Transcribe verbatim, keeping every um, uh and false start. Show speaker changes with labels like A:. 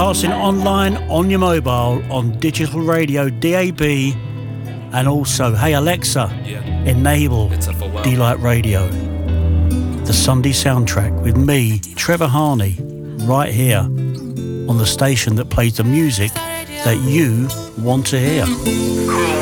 A: broadcasting online on your mobile, on digital radio, D A B, and also, hey Alexa,
B: yeah.
A: enable D-Light Radio. The Sunday soundtrack with me, Trevor Harney, right here on the station that plays the music that you want to hear.